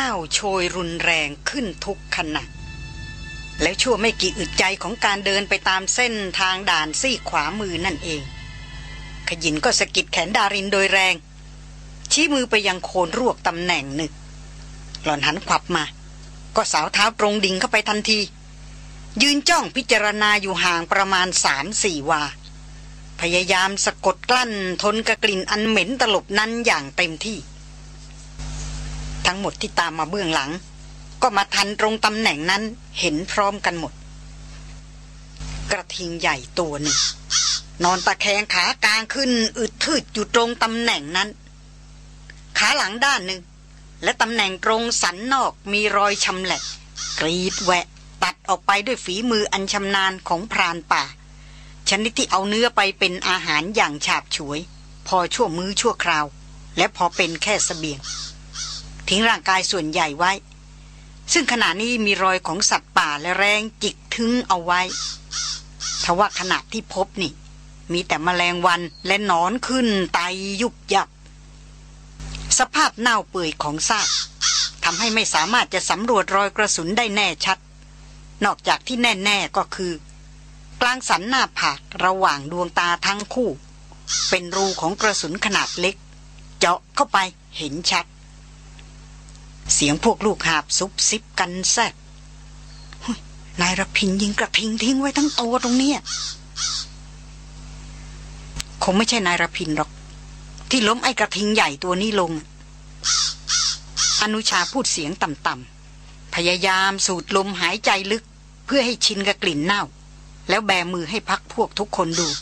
าวโชยรุนแรงขึ้นทุกขณะแล้วชั่วไม่กี่อึดใจของการเดินไปตามเส้นทางด่านซี่ขวามือนั่นเองขยินก็สะกิดแขนดารินโดยแรงชี้มือไปยังโคนรวกตำแหน่งหนึ่งหล่อนหันขวับมาก็สาวเท้าตรงดิ่งเข้าไปทันทียืนจ้องพิจารณาอยู่ห่างประมาณ 3-4 วาพยายามสะกดกลั้นทนกับกลิ่นอันเหม็นตลบนั้นอย่างเต็มที่ทั้งหมดที่ตามมาเบื้องหลังก็มาทันตรงตำแหน่งนั้นเห็นพร้อมกันหมดกระทิงใหญ่ตัวหนึ่งนอนตะแคงขากลางขึ้นอึดทืดอยู่ตรงตำแหน่งนั้นขาหลังด้านหนึ่งและตำแหน่งตรงสันนอกมีรอยชำแหละกรีดแหวะตัดออกไปด้วยฝีมืออันชำนาญของพรานป่าชนิดที่เอาเนื้อไปเป็นอาหารอย่างฉาบฉวยพอชั่วมื้อชั่วคราวและพอเป็นแค่เสบียงทิ้งร่างกายส่วนใหญ่ไว้ซึ่งขณะนี้มีรอยของสัตว์ป่าและแรงจิกทึ้งเอาไว้ทว่าขณะที่พบนี่มีแต่แมลงวันและหนอนขึ้นไตยุบยับสภาพเน่าเปื่อยของซากทำให้ไม่สามารถจะสำรวจรอยกระสุนได้แน่ชัดนอกจากที่แน่ๆก็คือกลางสันหน้าผากระหว่างดวงตาทั้งคู่เป็นรูของกระสุนขนาดเล็กเจาะเข้าไปเห็นชัดเสียงพวกลูกหาบซุบซิบกันแซ่บนายรพินยิงกระทิงทิ้งไว้ทั้งตัวตรงนี้คงไม่ใช่นายรพินหรอกที่ล้มไอ้กระทิงใหญ่ตัวนี้ลงอนุชาพูดเสียงต่ำๆพยายามสูดลมหายใจลึกเพื่อให้ชินกับกลิ่นเน่าแล้วแบมือให้พักพวกทุกคนดู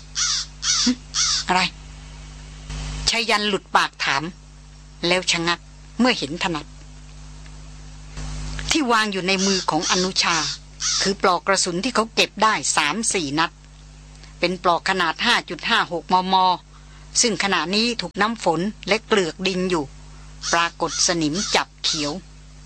อะไรชายันหลุดปากถามแล้วชะงักเมื่อเห็นถนัดที่วางอยู่ในมือของอนุชาคือปลอกกระสุนที่เขาเก็บได้ 3-4 นัดเป็นปลอกขนาด 5.56 มม.ซึ่งขณะนี้ถูกน้ำฝนและเกลือกดินอยู่ปรากฏสนิมจับเขียว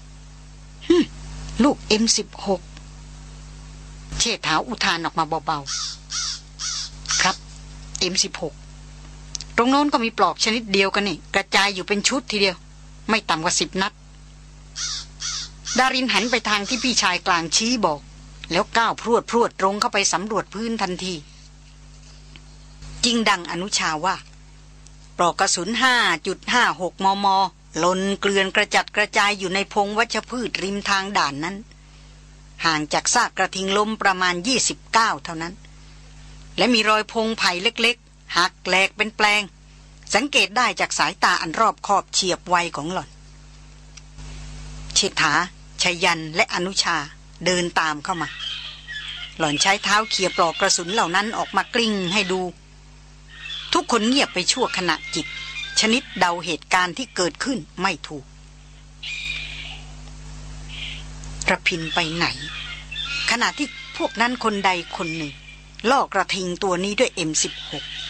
ลูก M16 เชษฐาอุทานออกมาเบาๆครับ M16 ตรงโน้นก็มีปลอกชนิดเดียวกันนี่กระจายอยู่เป็นชุดทีเดียวไม่ต่ำกว่า10 นัดดารินหันไปทางที่พี่ชายกลางชี้บอกแล้วก้าวพรวดตรงเข้าไปสำรวจพื้นทันทีจริงดังอนุชาว่าปลอกกระสุน 5.56 มม.หล่นเกลื่อนกระจัดกระจายอยู่ในพงวัชพืชริมทางด่านนั้นห่างจากซากกระทิงล้มประมาณ29เท่านั้นและมีรอยพงไผ่เล็กๆหักแหลกเป็นแปลงสังเกตได้จากสายตาอันรอบคอบเฉียบไวของหล่อนเชษฐาชยันและอนุชาเดินตามเข้ามาหล่อนใช้เท้าเขี่ยปลอกกระสุนเหล่านั้นออกมากลิ้งให้ดูทุกคนเงียบไปชั่วขณะจิตชนิดเดาเหตุการณ์ที่เกิดขึ้นไม่ถูกระพินไปไหนขณะที่พวกนั้นคนใดคนหนึ่งล่อกระทิงตัวนี้ด้วย M16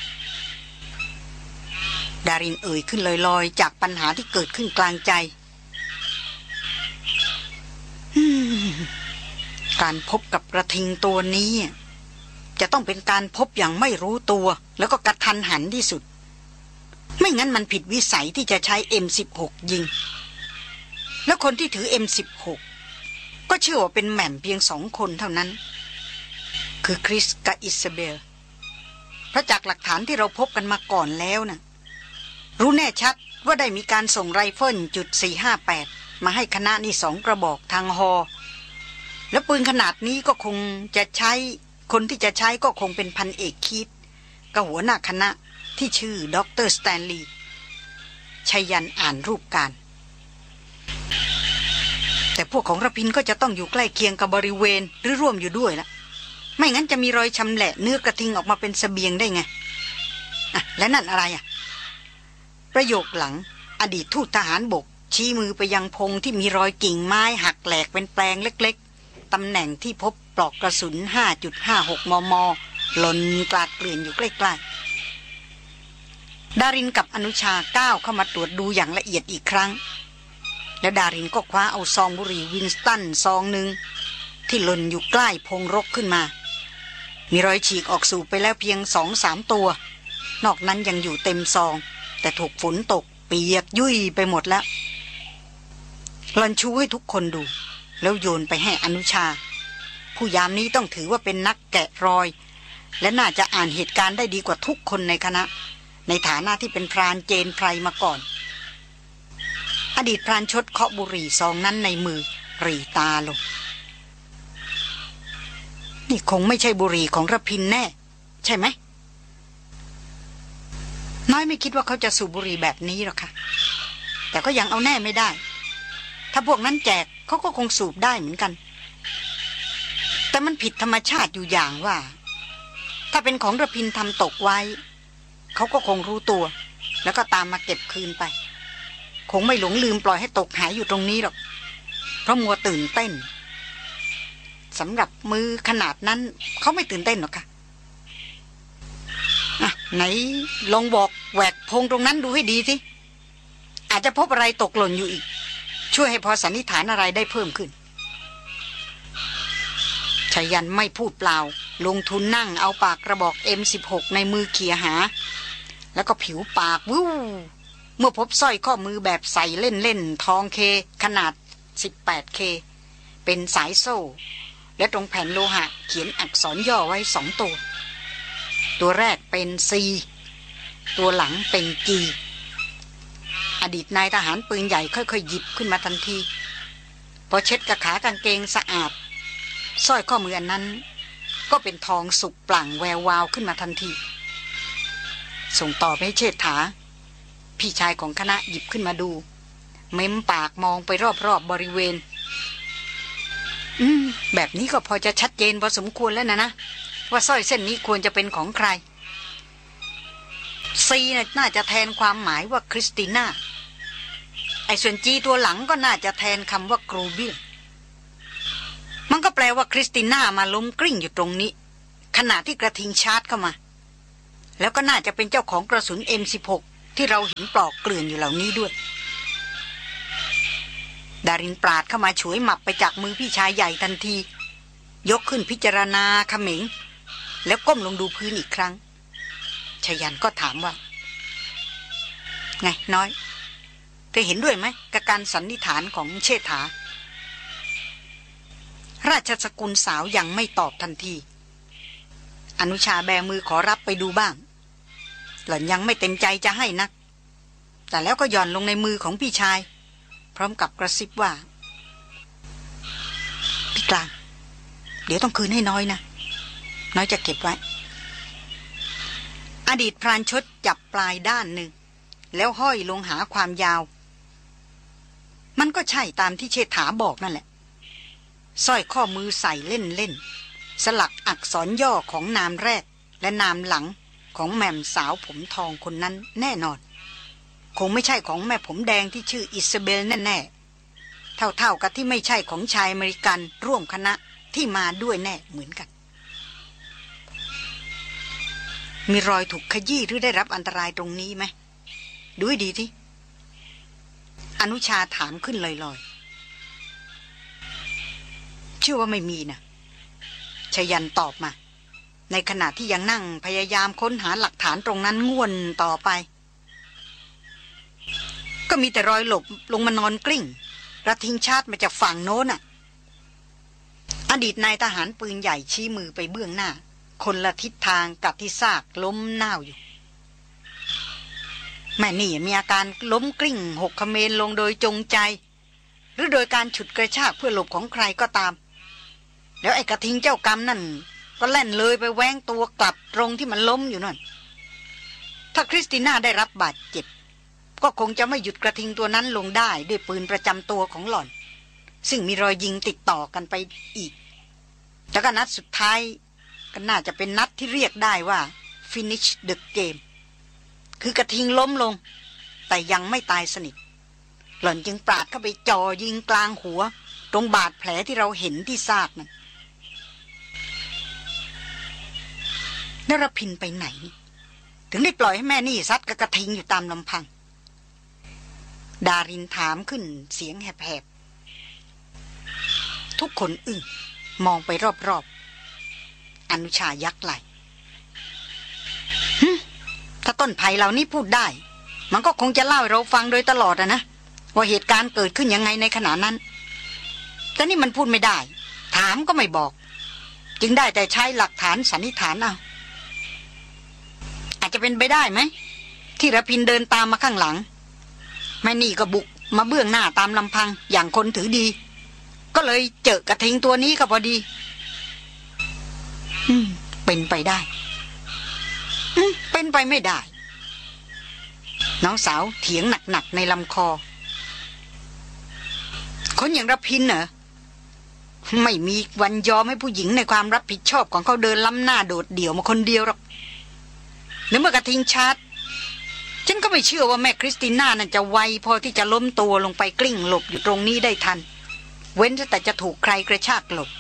ดารินเอ่ยขึ้นลอยๆจากปัญหาที่เกิดขึ้นกลางใจการพบกับกระทิงตัวนี้จะต้องเป็นการพบอย่างไม่รู้ตัวแล้วก็กระทันหันที่สุดไม่งั้นมันผิดวิสัยที่จะใช้ M16 ยิงแล้วคนที่ถือ M16 ก็เชื่อว่าเป็นแหม่มเพียง2 คนเท่านั้นคือคริสกับอิซาเบลเพราะจากหลักฐานที่เราพบกันมาก่อนแล้วน่ะรู้แน่ชัดว่าได้มีการส่งไรเฟิล.458มาให้คณะนี่2 กระบอกทางฮอแล้วปืนขนาดนี้ก็คงจะใช้คนที่จะใช้ก็คงเป็นพันเอกคีตกับหัวหน้าคณะที่ชื่อดร.สแตนลีย์ชัยยันอ่านรูปการแต่พวกของระพินก็จะต้องอยู่ใกล้เคียงกับบริเวณหรือร่วมอยู่ด้วยละไม่งั้นจะมีรอยชำแหละเนื้อกระทิงออกมาเป็นเสบียงได้ไงและนั่นอะไรประโยคหลังอดีตทูตทหารบกชี้มือไปยังพงที่มีรอยกิ่งไม้หักแหลกเป็นแปลงเล็กๆตำแหน่งที่พบปลอกกระสุน 5.56 มม.หล่นกลาดเกลื่อนอยู่ใกล้ๆดารินกับอนุชาก้าวเข้ามาตรวจดูอย่างละเอียดอีกครั้งแล้วดารินก็คว้าเอาซองบุหรี่วินสตันซองหนึ่งที่หล่นอยู่ใกล้พงรกขึ้นมามีรอยฉีกออกสู่ไปแล้วเพียง 2-3 ตัวนอกนั้นยังอยู่เต็มซองแต่ถูกฝนตกเปียกยุ่ยไปหมดแล้วหล่อนชูให้ทุกคนดูแล้วโยนไปให้อนุชาผู้ยามนี้ต้องถือว่าเป็นนักแกะรอยและน่าจะอ่านเหตุการณ์ได้ดีกว่าทุกคนในคณะในฐานะที่เป็นพรานเจนไพรมาก่อนอดีตพรานชดเคาะบุหรี่ซองนั้นในมือหรี่ตาลงนี่คงไม่ใช่บุหรี่ของระพินแน่ใช่ไหมน้อยไม่คิดว่าเขาจะสูบบุหรี่แบบนี้หรอกค่ะแต่ก็ยังเอาแน่ไม่ได้ถ้าพวกนั้นแจกเขาก็คงสูบได้เหมือนกันแต่มันผิดธรรมชาติอยู่อย่างว่าถ้าเป็นของระพินทำตกไว้เขาก็คงรู้ตัวแล้วก็ตามมาเก็บคืนไปคงไม่หลงลืมปล่อยให้ตกหายอยู่ตรงนี้หรอกเพราะมัวตื่นเต้นสำหรับมือขนาดนั้นเขาไม่ตื่นเต้นหรอกค่ะไหนลองบอกแหวกพงตรงนั้นดูให้ดีสิอาจจะพบอะไรตกหล่นอยู่อีกช่วยให้พอสันนิษฐานอะไรได้เพิ่มขึ้นชายันไม่พูดเปล่าลงทุนนั่งเอาปากกระบอก M16 ในมือเขี่ยหาแล้วก็ผิวปากวู้เมื่อพบสร้อยข้อมือแบบใส่เล่นๆทองเคขนาด 18K เป็นสายโซ่และตรงแผ่นโลหะเขียนอักษรย่อไว้2ตัวแรกเป็น C ตัวหลังเป็น G อดีตนายทหารปืนใหญ่ค่อยๆหยิบขึ้นมาทันทีพอเช็ดกระขากางเกงสะอาดสร้อยข้อมืออันนั้นก็เป็นทองสุกปลั่งแวววาวขึ้นมาทันทีส่งต่อไปให้เชษฐาพี่ชายของคณะหยิบขึ้นมาดูเม้มปากมองไปรอบๆบริเวณแบบนี้ก็พอจะชัดเจนพอสมควรแล้วนะว่าสร้อยเส้นนี้ควรจะเป็นของใครซีน่าจะแทนความหมายว่าคริสติน่าไอ้ส่วนจีตัวหลังก็น่าจะแทนคำว่ากรูบิลมันก็แปลว่าคริสติน่ามาล้มกลิ้งอยู่ตรงนี้ขณะที่กระทิงชาร์จเข้ามาแล้วก็น่าจะเป็นเจ้าของกระสุน M16 ที่เราเห็นปลอกเกลื่อนอยู่เหล่านี้ด้วยดารินปราดเข้ามาฉวยหมับไปจากมือพี่ชายใหญ่ทันทียกขึ้นพิจารณาเขม็งแล้วก้มลงดูพื้นอีกครั้งชยันก็ถามว่าไงน้อยเธอเห็นด้วยไหมกับการสันนิษฐานของเชษฐาราชสกุลสาวยังไม่ตอบทันทีอนุชาแบมือขอรับไปดูบ้างหล่อนยังไม่เต็มใจจะให้นักแต่แล้วก็หย่อนลงในมือของพี่ชายพร้อมกับกระซิบว่าพี่กลางเดี๋ยวต้องคืนให้น้อยนะน้อยจะเก็บไว้อดีตพรานชดจับปลายด้านหนึ่งแล้วห้อยลงหาความยาวมันก็ใช่ตามที่เชษฐาบอกนั่นแหละสร้อยข้อมือใส่เล่นสลักอักษรย่อของนามแรกและนามหลังของแม่มสาวผมทองคนนั้นแน่นอนคงไม่ใช่ของแม่ผมแดงที่ชื่ออิซาเบลแน่ๆเท่ากับที่ไม่ใช่ของชายอเมริกันร่วมคณะที่มาด้วยแน่เหมือนกันมีรอยถูกขยี้หรือได้รับอันตรายตรงนี้ไหมดูให้ดีที่อนุชาถามขึ้นลอยๆเชื่อว่าไม่มีนะชยันตอบมาในขณะที่ยังนั่งพยายามค้นหาหลักฐานตรงนั้นง่วนต่อไปก็มีแต่รอยหลบลงมานอนกลิ้งระทิงชาติมาจากฝั่งโน้นน่ะอดีตนายทหารปืนใหญ่ชี้มือไปเบื้องหน้าคนละทิศทางกับที่ซากล้มน่าวอยู่แม่นี่มีอาการล้มกลิ้งหกเขมรลงโดยจงใจหรือโดยการฉุดกระชากเพื่อหลบของใครก็ตามแล้วไอ้กระทิงเจ้ากรรมนั่นก็แล่นเลยไปแว้งตัวกลับตรงที่มันล้มอยู่นั่นถ้าคริสติน่าได้รับบาดเจ็บก็คงจะไม่หยุดกระทิงตัวนั้นลงได้ด้วยปืนประจำตัวของหล่อนซึ่งมีรอยยิงติดต่อกันไปอีกแล้วก็นัดสุดท้ายก็น่าจะเป็นนัดที่เรียกได้ว่า finish the game คือกระทิงล้มลงแต่ยังไม่ตายสนิทหล่อนจึงปราดเข้าไปจ่อยิงกลางหัวตรงบาดแผลที่เราเห็นที่ซากนั่นนรพินไปไหนถึงได้ปล่อยให้แม่นี่ซัดกับกระทิงอยู่ตามลำพังดารินถามขึ้นเสียงแหบๆทุกคนอึ้งมองไปรอบๆอนุชายักไหล่ถ้าต้นไผ่เหล่านี้พูดได้มันก็คงจะเล่าให้เราฟังโดยตลอดนะว่าเหตุการณ์เกิดขึ้นยังไงในขณะนั้นแต่นี่มันพูดไม่ได้ถามก็ไม่บอกจึงได้แต่ใช้หลักฐานสันนิษฐานเอาอาจจะเป็นไปได้ไหมที่ระพินเดินตามมาข้างหลังแม่นี่ก็บุกมาเบื้องหน้าตามลำพังอย่างคนถือดีก็เลยเจอกระทิงตัวนี้ก็พอดีเป็นไปได้เป็นไปไม่ได้น้องสาวเถียงหนักๆในลำคอคนอย่างระพินเหรอไม่มีวันยอมให้ผู้หญิงในความรับผิดชอบของเขาเดินล้ำหน้าโดดเดี่ยวมาคนเดียวหรอกหรือเมื่อกระทิงชาร์จฉันก็ไม่เชื่อว่าแม่คริสติน่านั่นจะไวพอที่จะล้มตัวลงไปกลิ้งหลบอยู่ตรงนี้ได้ทันเว้นแต่จะถูกใครกระชากหลบ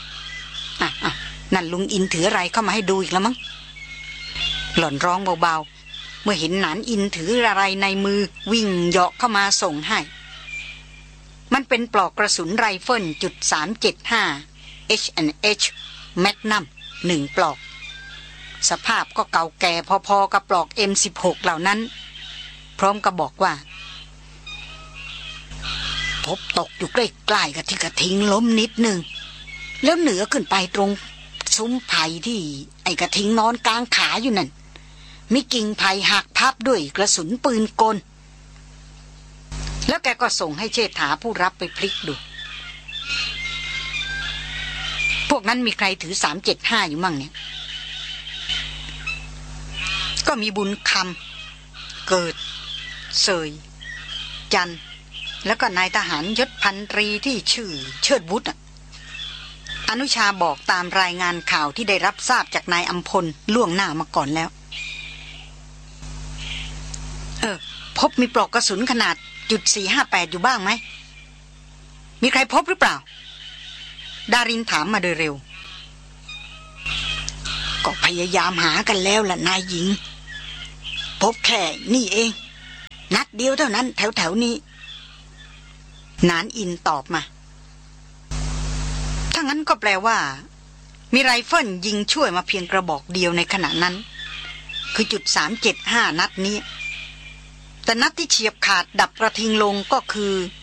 นั่นลุงอินถืออะไรเข้ามาให้ดูอีกแล้วมั้งหล่อนร้องเบาๆเมื่อเห็นหนานอินถืออะไรในมือวิ่งเหาะเข้ามาส่งให้มันเป็นปลอกกระสุนไรเฟิล.375 H&H แมกนัม1 ปลอกสภาพก็เก่าแก่พอๆกับปลอก M16 เหล่านั้นพร้อมกับบอกว่าพบตกอยู่ใกล้ๆกับที่กระทิงล้มนิดหนึ่งแล้วเหนือขึ้นไปตรงซุ้มไผ่ที่ไอ้กระทิงนอนกลางขาอยู่นั่นมีกิ่งไผ่หักพับด้วยกระสุนปืนกลแล้วแกก็ส่งให้เชษฐาผู้รับไปพลิกดูพวกนั้นมีใครถือ375อยู่มั่งเนี่ยก็มีบุญคำเกิดเสยจันแล้วก็นายทหารยศพันตรีที่ชื่อเชิดวุฒิอนุชาบอกตามรายงานข่าวที่ได้รับทราบจากนายอัมพลล่วงหน้ามาก่อนแล้วพบมีปลอกกระสุนขนาด.458อยู่บ้างไหมมีใครพบหรือเปล่าดารินถามมาโดยเร็วก็พยายามหากันแล้วล่ะนายหญิงพบแค่นี่เองนัดเดียวเท่านั้นแถวๆนี้นานอินตอบมาถ้างั้นก็แปลว่ามีไรเฟิลยิงช่วยมาเพียงกระบอกเดียวในขณะนั้นคือ.375 นัดนี้แต่นัดที่เฉียบขาดดับกระทิงลงก็คือ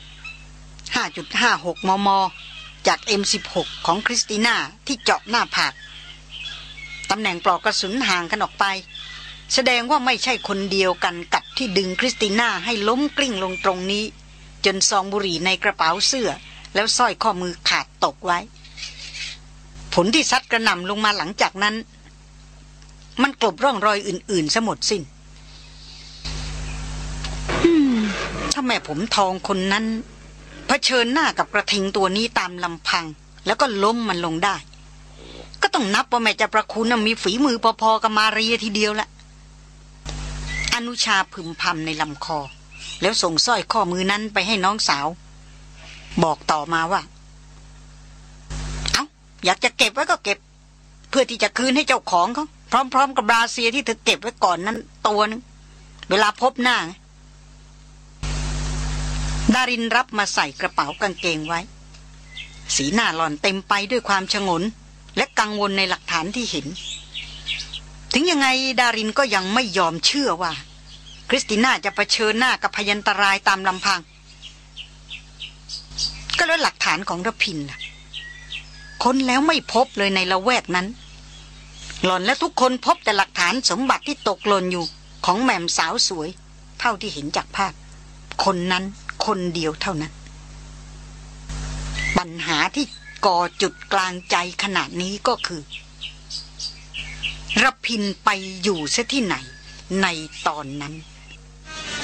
5.56 มม.จาก M16 ของคริสติน่าที่เจาะหน้าผากตำแหน่งปลอกกระสุนห่างกันออกไปแสดงว่าไม่ใช่คนเดียวกันกับที่ดึงคริสติน่าให้ล้มกลิ้งลงตรงนี้จนซองบุหรี่ในกระเป๋าเสื้อแล้วสร้อยข้อมือขาดตกไว้ผลที่ซัดกระหน่ำลงมาหลังจากนั้นมันกลบร่องรอยอื่นๆซะหมดสิ้นถ้าแม่ผมทองคนนั้นเผชิญหน้ากับกระทิงตัวนี้ตามลำพังแล้วก็ล้มมันลงได้ก็ต้องนับว่าแม่เจ้าประคุณมีฝีมือพอๆกับมาเรียทีเดียวละอนุชาพึมพำในลำคอแล้วส่งสร้อยข้อมือนั้นไปให้น้องสาวบอกต่อมาว่าอยากจะเก็บไว้ก็เก็บเพื่อที่จะคืนให้เจ้าของเขาพร้อมๆกับบราเซียที่เธอเก็บไว้ก่อนนั้นตัวนึงเวลาพบหน้าดารินรับมาใส่กระเป๋ากางเกงไว้สีหน้าหล่อนเต็มไปด้วยความชงนและกังวลในหลักฐานที่เห็นถึงยังไงดารินก็ยังไม่ยอมเชื่อว่าคริสติน่าจะเผชิญหน้ากับพยันตรายตามลำพังก็แล้วหลักฐานของระพินล่ะค้นแล้วไม่พบเลยในละแวกนั้นหล่อนและทุกคนพบแต่หลักฐานสมบัติที่ตกหล่นอยู่ของแม่มสาวสวยเท่าที่เห็นจากภาพคนนั้นคนเดียวเท่านั้นปัญหาที่ก่อจุดกลางใจขนาดนี้ก็คือระพินไปอยู่ซะที่ไหนในตอนนั้น